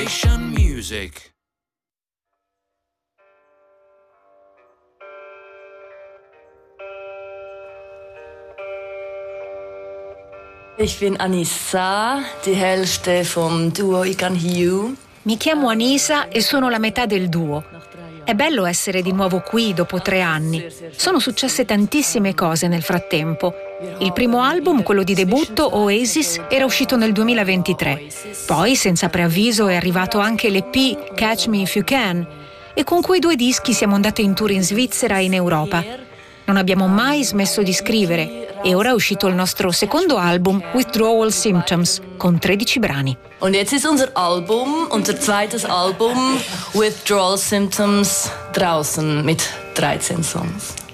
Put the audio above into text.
Generation Music. Ich bin Anissa, die Hälfte vom Duo I Can Hear You. Mi chiamo Anisa e sono la metà del duo. È bello essere di nuovo qui dopo 3 anni. Sono successe tantissime cose nel frattempo. Il primo album, quello di debutto, Oasis, era uscito nel 2023. Poi, senza preavviso, è arrivato anche l'EP Catch Me If You Can, e con quei 2 dischi siamo andate in tour in Svizzera e in Europa. Non abbiamo mai smesso di scrivere e ora è uscito il nostro secondo album, Withdrawal Symptoms, con 13 brani. Und jetzt ist unser Album, unser zweites Album, Withdrawal Symptoms, draußen mit 13 Songs.